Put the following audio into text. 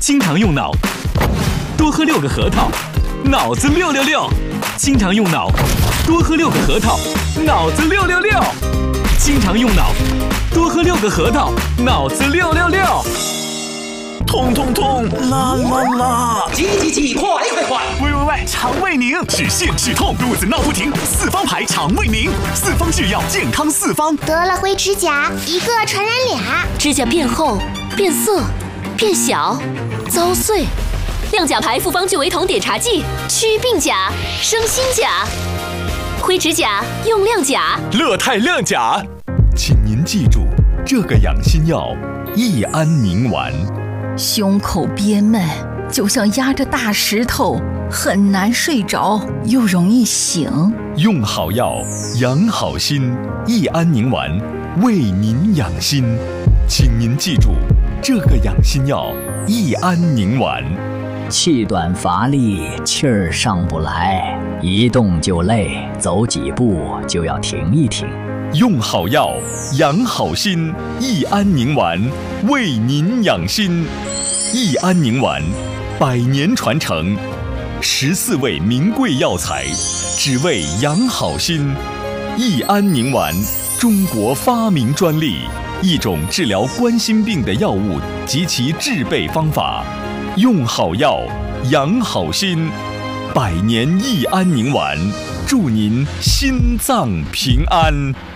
经常用脑，多喝6个核桃，脑子666。经常用脑，多喝6个核桃，脑子666。经常用脑，多喝6个核桃，脑子666。 痛痛痛，啦啦啦！ 急急急，快快快！ 喂，肠胃宁，止泻止痛，肚子闹不停，四方牌肠胃宁，四方制药，健康四方。 得了灰指甲，一个传染俩， 指甲变厚、变色、变小、遭碎。亮甲牌复方聚维酮碘茶剂，祛病甲，生新甲。灰指甲用亮甲， 乐泰亮甲。 请您记住，这个养心药益安宁丸。 胸口憋闷，就像压着大石头，很难睡着，又容易醒。 用好药，养好心，益安宁丸为您养心。请您记住，这个养心药益安宁丸。 气短乏力，气儿上不来，一动就累，走几步就要停一停。 用好药，养好心，益安宁丸为您养心。益安宁丸100年传承，14味名贵药材，只为养好心。益安宁丸，中国发明专利，一种治疗冠心病的药物及其制备方法。用好药，养好心，100年益安宁丸，祝您心脏平安。